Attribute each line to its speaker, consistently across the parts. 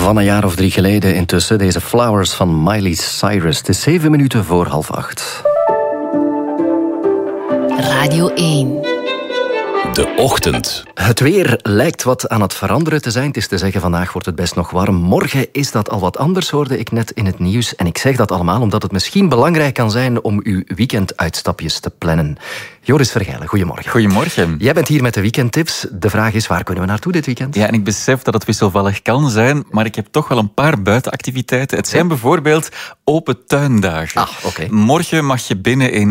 Speaker 1: Van een jaar of 3 geleden intussen. Deze Flowers van Miley Cyrus. Het is 7 minuten voor 7:30.
Speaker 2: Radio 1.
Speaker 3: De ochtend.
Speaker 1: Het weer lijkt wat aan het veranderen te zijn. Het is te zeggen, vandaag wordt het best nog warm. Morgen is dat al wat anders, hoorde ik net in het nieuws. En ik zeg dat allemaal omdat het misschien belangrijk kan zijn om uw weekenduitstapjes te plannen. Joris Vergijlen, goedemorgen.
Speaker 4: Goedemorgen.
Speaker 1: Jij bent hier met de weekendtips. De vraag is, waar kunnen we naartoe dit weekend?
Speaker 4: Ja, en ik besef dat het wisselvallig kan zijn, maar ik heb toch wel een paar buitenactiviteiten. Het zijn bijvoorbeeld open tuindagen.
Speaker 1: Okay.
Speaker 4: Morgen mag je binnen in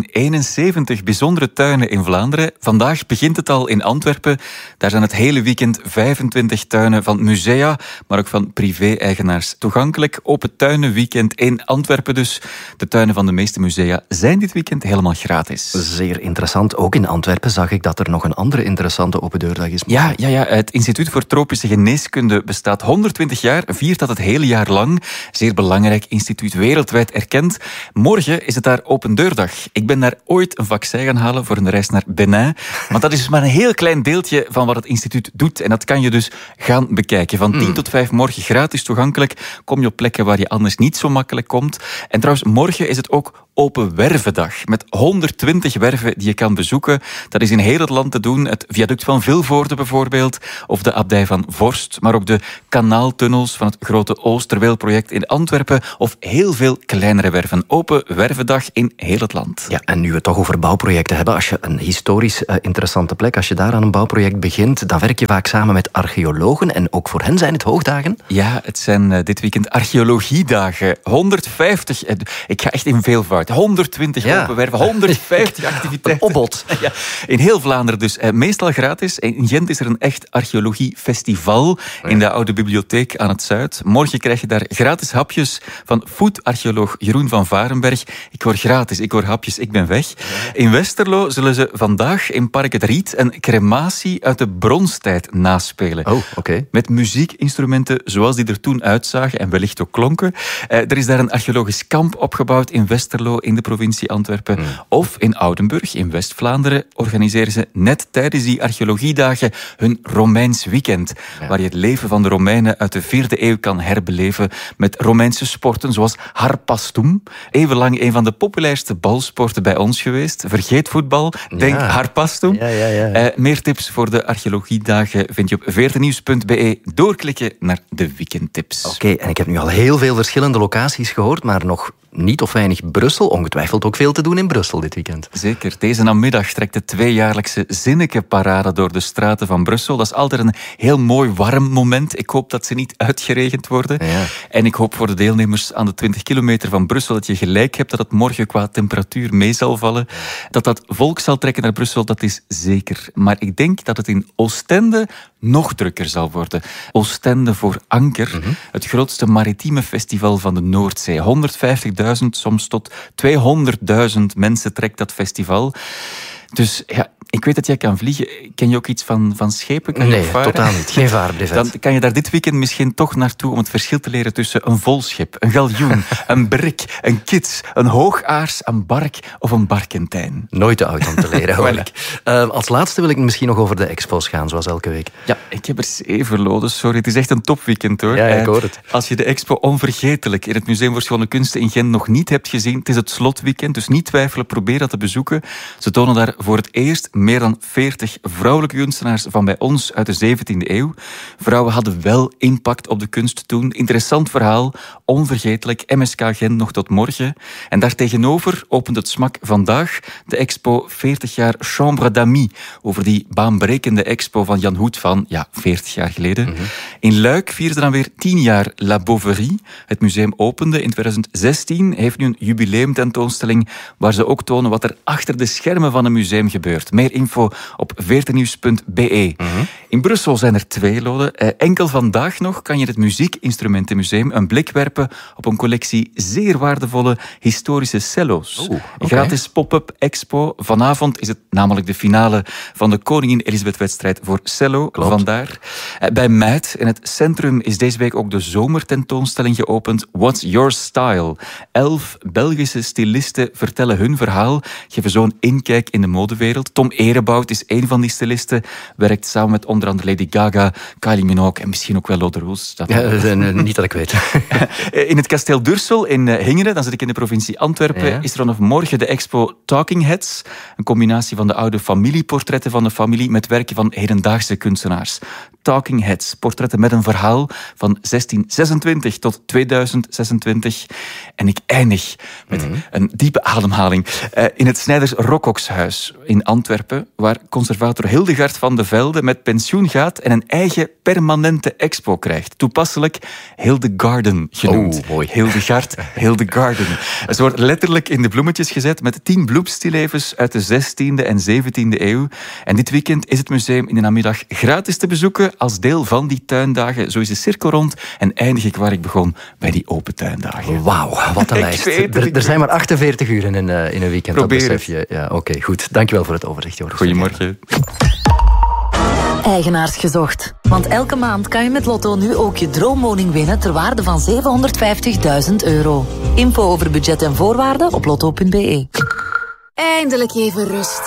Speaker 4: 71 bijzondere tuinen in Vlaanderen. Vandaag begint het al in Antwerpen. Daar zijn het hele weekend 25 tuinen van musea, maar ook van privé-eigenaars toegankelijk. Open tuinenweekend in Antwerpen dus. De tuinen van de meeste musea zijn dit weekend helemaal gratis.
Speaker 1: Zeer interessant. Ook in Antwerpen zag ik dat er nog een andere interessante open deurdag is.
Speaker 4: Ja. Het Instituut voor Tropische Geneeskunde bestaat 120 jaar, viert dat het hele jaar lang. Zeer belangrijk instituut, wereldwijd erkend. Morgen is het daar open deurdag. Ik ben daar ooit een vaccin gaan halen voor een reis naar Benin. Want dat is dus maar een heel klein deeltje van wat het instituut doet. En dat kan je dus gaan bekijken. Van 10 tot 5 morgen gratis toegankelijk. Kom je op plekken waar je anders niet zo makkelijk komt. En trouwens, morgen is het ook Open Wervendag. Met 120 werven die je kan bezoeken. Dat is in heel het land te doen. Het viaduct van Vilvoorde bijvoorbeeld. Of de abdij van Vorst. Maar ook de kanaaltunnels van het grote Oosterweelproject in Antwerpen. Of heel veel kleinere werven. Open Wervendag in heel het land.
Speaker 1: Ja, en nu we het toch over bouwprojecten hebben. Als je een historisch interessante plek, als je daar aan een bouwproject begint, dan werk je vaak samen met archeologen. En ook voor hen zijn het hoogdagen.
Speaker 4: Ja, het zijn dit weekend archeologiedagen. 150, ik ga echt in veelvoud. 120 open werven, 150 activiteiten.
Speaker 1: Een opbod.
Speaker 4: Ja, in heel Vlaanderen dus. Meestal gratis. In Gent is er een echt archeologiefestival in de oude bibliotheek aan het Zuid. Morgen krijg je daar gratis hapjes van food-archeoloog Jeroen van Varenberg. Ik hoor gratis, ik hoor hapjes, ik ben weg. In Westerlo zullen ze vandaag in Park het Riet een crematie uit de bronstijd naspelen.
Speaker 1: Oh, oké.
Speaker 4: Met muziekinstrumenten zoals die er toen uitzagen en wellicht ook klonken. Er is daar een archeologisch kamp opgebouwd in Westerlo in de provincie Antwerpen. Of in Oudenburg in West-Vlaanderen organiseren ze net tijdens die archeologiedagen hun Romeins weekend. Ja. Waar je het leven van de Romeinen uit de 4e eeuw kan herbeleven met Romeinse sporten zoals harpastum. Eeuwenlang een van de populairste balsporten bij ons geweest. Vergeet voetbal, denk harpastum.
Speaker 1: Ja.
Speaker 4: Meer tips voor de archeologiedagen vind je op veertenieuws.be. Doorklikken naar de weekendtips.
Speaker 1: Oké, en ik heb nu al heel veel verschillende locaties gehoord, maar nog niet of weinig Brussel. Ongetwijfeld ook veel te doen in Brussel dit weekend.
Speaker 4: Zeker. Deze namiddag trekt de 2-jaarlijkse Zinneke-parade door de straten van Brussel. Dat is altijd een heel mooi warm moment. Ik hoop dat ze niet uitgeregend worden.
Speaker 1: Ja.
Speaker 4: En ik hoop voor de deelnemers aan de 20 kilometer van Brussel dat je gelijk hebt, dat het morgen qua temperatuur mee zal vallen. Dat volk zal trekken naar Brussel, dat is zeker. Maar ik denk dat het in Oostende nog drukker zal worden. Oostende voor Anker, het grootste maritieme festival van de Noordzee. 150.000, soms tot 200.000 mensen trekt dat festival. Dus ja, ik weet dat jij kan vliegen. Ken je ook iets van schepen? Kan je ook varen?
Speaker 1: Totaal niet. Geen vaarbrevet.
Speaker 4: Dan kan je daar dit weekend misschien toch naartoe om het verschil te leren tussen een volschip, een galjoen, een brik, een kits, een hoogaars, een bark of een barkentijn.
Speaker 1: Nooit te oud om te leren, hoor ik. Als laatste wil ik misschien nog over de expos gaan, zoals elke week.
Speaker 4: Ja, ik heb er 7 loden, sorry. Het is echt een topweekend, hoor.
Speaker 1: Ja, ik hoor het.
Speaker 4: Als je de expo Onvergetelijk in het Museum voor Schone Kunsten in Gent nog niet hebt gezien, het is het slotweekend, dus niet twijfelen, probeer dat te bezoeken. Ze tonen daar voor het eerst meer dan 40 vrouwelijke kunstenaars van bij ons uit de 17e eeuw. Vrouwen hadden wel impact op de kunst toen. Interessant verhaal, onvergetelijk. MSK Gent nog tot morgen. En daartegenover opent het SMAK vandaag de expo 40 jaar Chambre d'Amis. Over die baanbrekende expo van Jan Hoed van 40 jaar geleden. In Luik vierde dan weer 10 jaar La Bouverie. Het museum opende in 2016. Heeft nu een jubileumtentoonstelling waar ze ook tonen wat er achter de schermen van een museum gebeurt. Meer info op veertenieuws.be. In Brussel zijn er 2 loden. Enkel vandaag nog kan je het Muziekinstrumentenmuseum een blik werpen op een collectie zeer waardevolle historische cello's. Een gratis pop-up expo. Vanavond is het namelijk de finale van de Koningin Elisabeth-wedstrijd voor cello.
Speaker 1: Klopt.
Speaker 4: Vandaar. Bij Meid, in het centrum is deze week ook de zomertentoonstelling geopend. What's Your Style? 11 Belgische stylisten vertellen hun verhaal, geven zo'n inkijk in de modewereld. Tom Erebout is een van die stylisten, werkt samen met onder andere Lady Gaga, Kylie Minogue en misschien ook wel Lode Roels.
Speaker 1: Niet dat ik weet.
Speaker 4: In het kasteel Dursel in Hingeren, dan zit ik in de provincie Antwerpen, is er vanaf morgen de expo Talking Heads. Een combinatie van de oude familieportretten van de familie met werken van hedendaagse kunstenaars. Talking Heads, portretten met een verhaal van 1626 tot 2026. En ik eindig met een diepe ademhaling. In het Snijders Rokokshuis in Antwerpen, waar conservator Hildegard van de Velde met pensioen gaat en een eigen permanente expo krijgt. Toepasselijk Hildegarden genoemd.
Speaker 1: Oh, mooi.
Speaker 4: Hildegard, Hildegarden. Ze wordt letterlijk in de bloemetjes gezet met 10 bloemstillevens uit de 16e en 17e eeuw. En dit weekend is het museum in de namiddag gratis te bezoeken als deel van die tuindagen. Zo is de cirkel rond en eindig ik waar ik begon, bij die open tuindagen.
Speaker 1: Wauw, wat een lijst. Er zijn maar 48 uur in een weekend,
Speaker 4: Probeer
Speaker 1: dat besef je. Ja, oké, goed. Dankjewel voor het overzicht, Joris.
Speaker 4: Goedemorgen.
Speaker 2: Eigenaars gezocht. Want elke maand kan je met Lotto nu ook je droomwoning winnen ter waarde van €750.000. Info over budget en voorwaarden op lotto.be.
Speaker 5: Eindelijk even rust.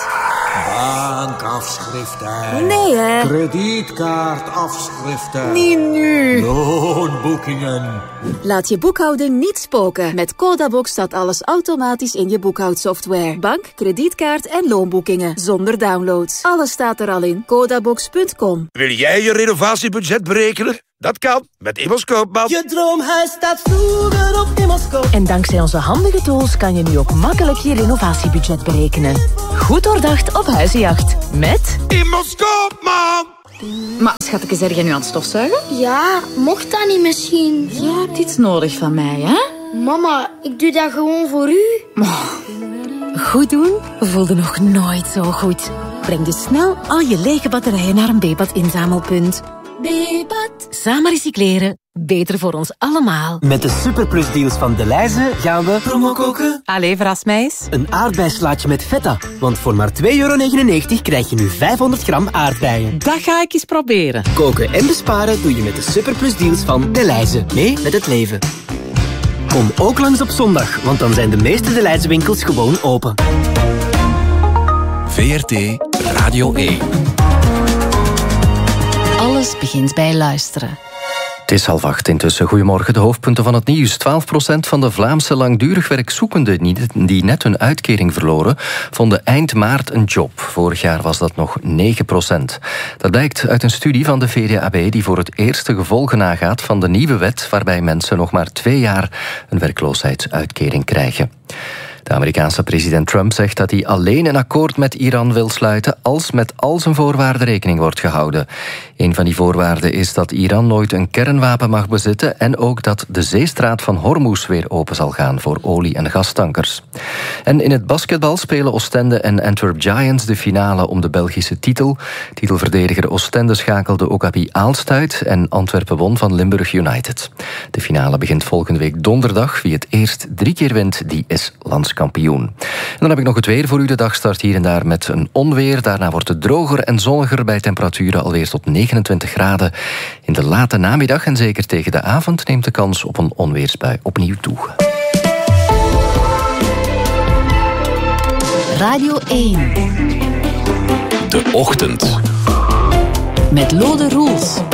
Speaker 6: Bankafschriften.
Speaker 5: Nee, hè?
Speaker 6: Kredietkaartafschriften.
Speaker 5: Niet nu.
Speaker 6: Loonboekingen.
Speaker 5: Laat je boekhouding niet spoken. Met Codabox staat alles automatisch in je boekhoudsoftware. Bank, kredietkaart en loonboekingen. Zonder downloads. Alles staat er al in. Codabox.com.
Speaker 7: Wil jij je renovatiebudget berekenen? Dat kan met Immers Koopman.
Speaker 8: Je droomhuis staat vroeger op Immers.
Speaker 2: En dankzij onze handige tools kan je nu ook makkelijk je renovatiebudget berekenen. Goed doordacht op huizenjacht. Met
Speaker 7: Immers Koopman.
Speaker 9: Maar schatje, zeg jij nu aan het stofzuigen?
Speaker 10: Ja, mocht dat niet misschien?
Speaker 9: Jij hebt iets nodig van mij, hè?
Speaker 10: Mama, ik doe dat gewoon voor u.
Speaker 2: goed doen voelde nog nooit zo goed. Breng dus snel al je lege batterijen naar een Bebat inzamelpunt.
Speaker 10: Bebat.
Speaker 2: Samen recycleren. Beter voor ons allemaal.
Speaker 11: Met de superplusdeals van Delhaize gaan we
Speaker 8: Promo koken.
Speaker 2: Allee, verras mij eens.
Speaker 11: een aardbeislaatje met feta. Want voor maar €2,99 krijg je nu 500 gram aardbeien.
Speaker 2: Dat ga ik eens proberen.
Speaker 11: Koken en besparen doe je met de superplusdeals van Delhaize. Mee met het leven. Kom ook langs op zondag, want dan zijn de meeste Delhaize winkels gewoon open.
Speaker 3: VRT Radio 1.
Speaker 2: Alles begint bij luisteren.
Speaker 1: Het is 7:30 intussen. Goedemorgen, de hoofdpunten van het nieuws. 12% van de Vlaamse langdurig werkzoekenden die net hun uitkering verloren, vonden eind maart een job. Vorig jaar was dat nog 9%. Dat blijkt uit een studie van de VDAB die voor het eerst de gevolgen nagaat van de nieuwe wet waarbij mensen nog maar 2 jaar een werkloosheidsuitkering krijgen. De Amerikaanse president Trump zegt dat hij alleen een akkoord met Iran wil sluiten als met al zijn voorwaarden rekening wordt gehouden. Een van die voorwaarden is dat Iran nooit een kernwapen mag bezitten en ook dat de zeestraat van Hormuz weer open zal gaan voor olie- en gastankers. En in het basketbal spelen Oostende en Antwerp Giants de finale om de Belgische titel. Titelverdediger Oostende schakelde Okapi Aalst uit en Antwerpen won van Limburg United. De finale begint volgende week donderdag. Wie het eerst 3 keer wint, die is landskampioen. En dan heb ik nog het weer voor u. De dag start hier en daar met een onweer. Daarna wordt het droger en zonniger bij temperaturen alweer tot 29 graden. In de late namiddag en zeker tegen de avond neemt de kans op een onweersbui opnieuw toe.
Speaker 2: Radio 1.
Speaker 3: De Ochtend.
Speaker 2: Met Lode Roels.